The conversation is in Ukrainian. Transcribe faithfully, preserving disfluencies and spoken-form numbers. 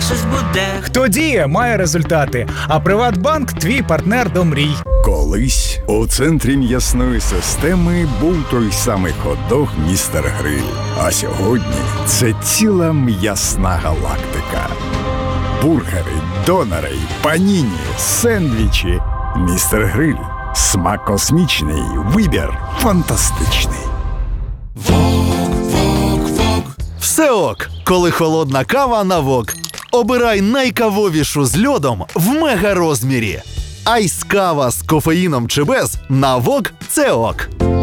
щось буде. Хто діє, має результати, а Приватбанк – твій партнер до мрій. Колись у центрі м'ясної системи був той самий хот-дог «Містер Гриль». А сьогодні це ціла м'ясна галактика. Бургери, донори, паніні, сендвічі. «Містер Гриль» – смак космічний, вибір фантастичний. Все ок, коли холодна кава на вок. Обирай найкавовішу з льодом в мега розмірі. Айс-кава з кофеїном чи без – на вок – це ок.